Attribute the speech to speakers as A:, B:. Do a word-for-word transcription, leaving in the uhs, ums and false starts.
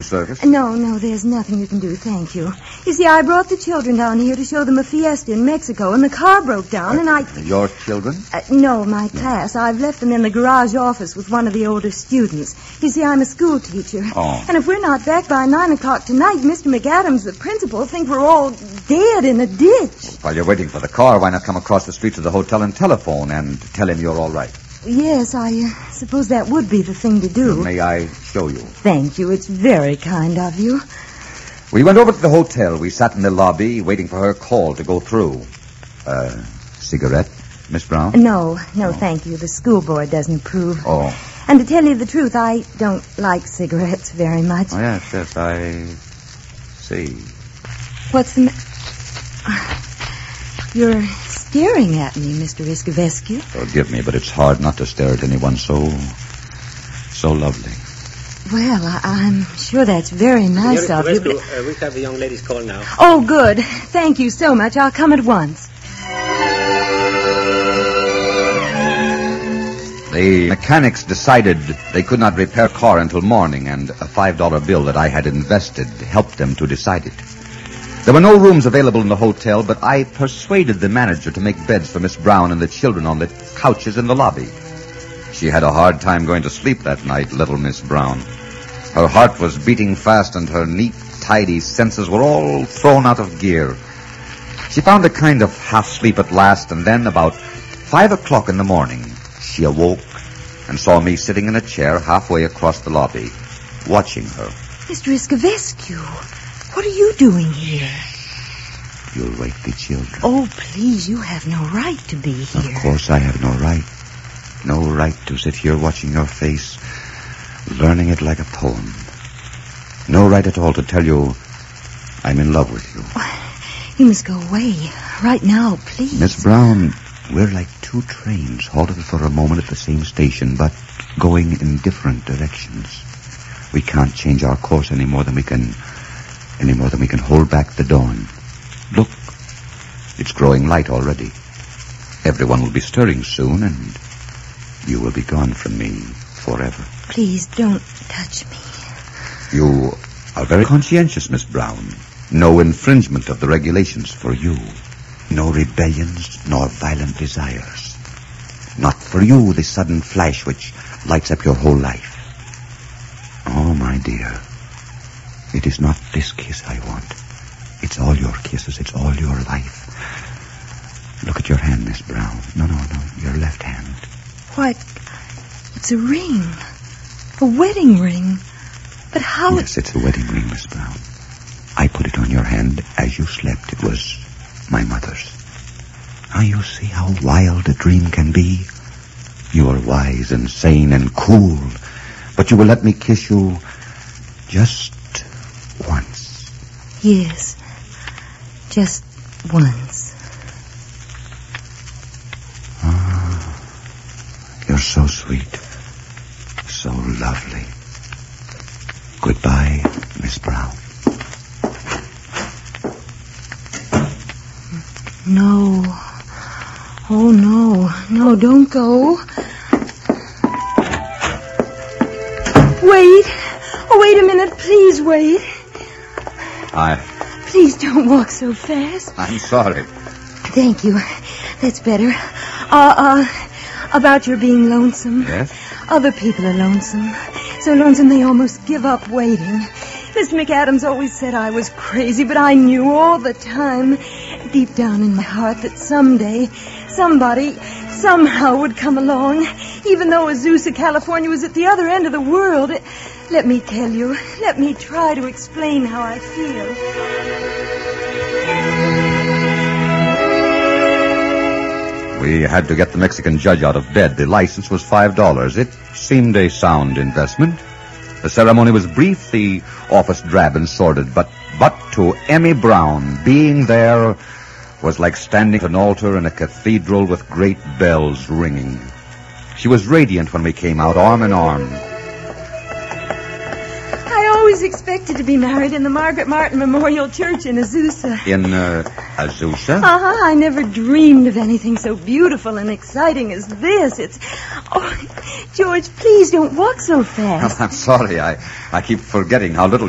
A: service?
B: No, no, there's nothing you can do, thank you. You see, I brought the children down here to show them a fiesta in Mexico, and the car broke down, uh, and I...
A: Your children?
B: Uh, no, my class. I've left them in the garage office with one of the older students. You see, I'm a school teacher.
A: Oh.
B: And if we're not back by nine o'clock tonight, Mister McAdams, the principal, will think we're all dead in a ditch.
A: While you're waiting for the car, why not come across the street to the hotel and telephone and tell him you're all right?
B: Yes, I uh, suppose that would be the thing to do.
A: May I show you?
B: Thank you. It's very kind of you.
A: We went over to the hotel. We sat in the lobby waiting for her call to go through. Uh, cigarette, Miss Brown?
B: No, no, oh. Thank you. The school board doesn't approve.
A: Oh.
B: And to tell you the truth, I don't like cigarettes very much.
A: Oh, yes, yes, I see.
B: What's the ma- You're staring at me, Mister Iscovescu.
A: Forgive me, but it's hard not to stare at anyone so... so lovely.
B: Well, I, I'm sure that's very nice
C: Senor
B: of you.
C: But... Uh, we have the young lady's call now.
B: Oh, good. Thank you so much. I'll come at once.
A: The mechanics decided they could not repair the car until morning, and a five dollar bill that I had invested helped them to decide it. There were no rooms available in the hotel, but I persuaded the manager to make beds for Miss Brown and the children on the couches in the lobby. She had a hard time going to sleep that night, little Miss Brown. Her heart was beating fast, and her neat, tidy senses were all thrown out of gear. She found a kind of half-sleep at last, and then about five o'clock in the morning, she awoke and saw me sitting in a chair halfway across the lobby, watching her.
B: Mister Iscovescu, what are you doing here?
A: You'll wake the children.
B: Oh, please, you have no right to be here.
A: Of course I have no right. No right to sit here watching your face, learning it like a poem. No right at all to tell you I'm in love with you.
B: You must go away right now, please.
A: Miss Brown, we're like two trains halted for a moment at the same station, but going in different directions. We can't change our course any more than we can... any more than we can hold back the dawn. Look, it's growing light already. Everyone will be stirring soon, and you will be gone from me forever.
B: Please don't touch me.
A: You are very conscientious, Miss Brown. No infringement of the regulations for you. No rebellions nor violent desires. Not for you the sudden flash which lights up your whole life. Oh, my dear, it is not this kiss I want. It's all your kisses. It's all your life. Look at your hand, Miss Brown. No, no, no, your left hand.
B: Why, it's a ring. A wedding ring. But how...
A: Yes, it's a wedding ring, Miss Brown. I put it on your hand as you slept. It was my mother's. Now you see how wild a dream can be. You are wise and sane and cool, but you will let me kiss you just once.
B: Yes, just once.
A: Ah, you're so sweet, so lovely. Goodbye, Miss Brown.
B: No. Oh, no. No, don't go. Wait. Oh, wait a minute. Please wait.
A: I...
B: Please don't walk so fast.
A: I'm sorry.
B: Thank you. That's better. Uh, uh, about your being lonesome.
A: Yes?
B: Other people are lonesome. So lonesome they almost give up waiting. Mister McAdams always said I was crazy, but I knew all the time, deep down in my heart, that someday, somebody, somehow would come along, even though Azusa, California was at the other end of the world. Let me tell you, let me try to explain how I feel.
A: We had to get the Mexican judge out of bed. The license was five dollars. It seemed a sound investment. The ceremony was brief, the office drab and sordid, but, but to Emmy Brown, being there was like standing at an altar in a cathedral with great bells ringing. She was radiant when we came out, arm in arm.
B: I always expected to be married in the Margaret Martin Memorial Church in Azusa.
A: In, uh, Azusa?
B: Uh-huh. I never dreamed of anything so beautiful and exciting as this. It's... Oh, George, please don't walk so fast.
A: I'm sorry. I, I keep forgetting how little